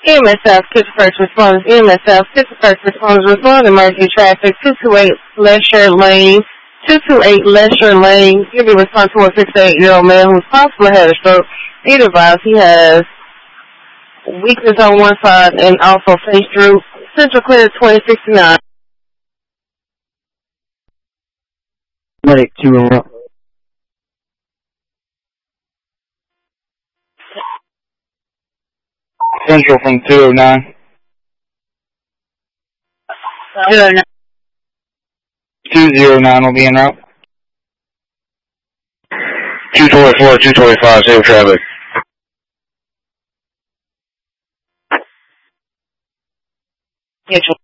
EMSF, skip first responders. EMSF, skip first responders. Respond to emergency traffic. 228 Lesher Lane. 228 Lesher Lane. Give me response to a 68-year-old man who's possibly had a stroke. Be advised he has weakness on one side and also face droop. Central Clear 2069. Medic 2 Central from 209. 209 will be en route. 224, 225, safe traffic. Schedule.